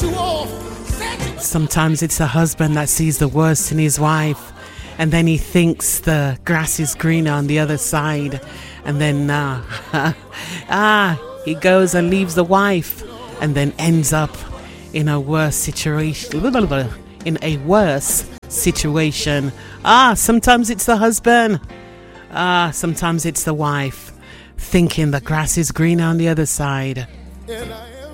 Sometimes it's the husband that sees the worst in his wife, and then he thinks the grass is greener on the other side, and then he goes and leaves the wife, and then ends up in a worse situation. Sometimes it's the husband. Sometimes it's the wife thinking the grass is greener on the other side.